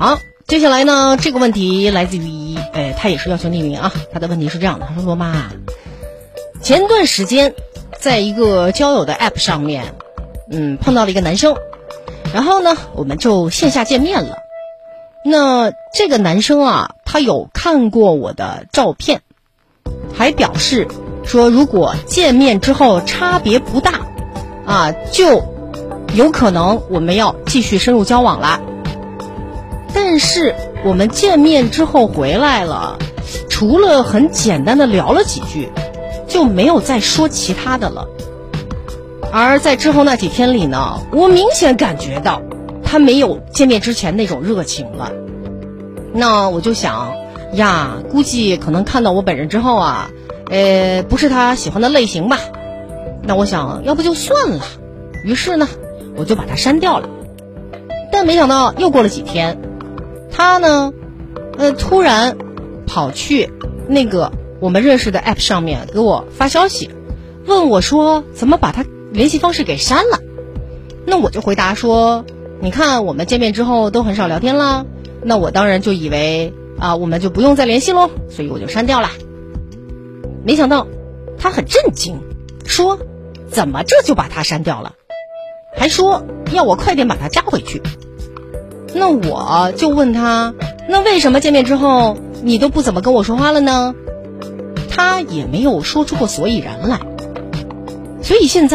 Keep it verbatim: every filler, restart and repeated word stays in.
好，接下来呢，这个问题来自于，哎，他也是要求匿名啊。他的问题是这样的，他说：罗妈，前段时间在一个交友的 app 上面，嗯，碰到了一个男生，然后呢，我们就线下见面了。那这个男生啊，他有看过我的照片，还表示说，如果见面之后差别不大，啊，就有可能我们要继续深入交往了。但是我们见面之后回来了，除了很简单的聊了几句，就没有再说其他的了。而在之后那几天里呢，我明显感觉到他没有见面之前那种热情了。那我就想呀，估计可能看到我本人之后啊，呃，不是他喜欢的类型吧。那我想要不就算了，于是呢，我就把他删掉了。但没想到又过了几天，他呢，呃，突然跑去那个我们认识的 app 上面给我发消息，问我说怎么把他联系方式给删了。那我就回答说，你看我们见面之后都很少聊天啦，那我当然就以为啊，我们就不用再联系咯，所以我就删掉了。没想到他很震惊，说怎么这就把他删掉了，还说要我快点把他加回去。那我就问他，那为什么见面之后你都不怎么跟我说话了呢？他也没有说出个所以然来。所以现在